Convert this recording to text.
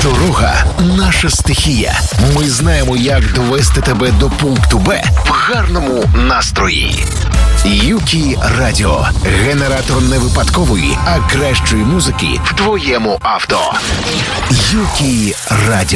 Дорога – наша стихія. Ми знаємо, як довести тебе до пункту Б в гарному настрої. Юкі Радіо. Генератор не випадкової, а кращої музики в твоєму авто. Юкі Радіо.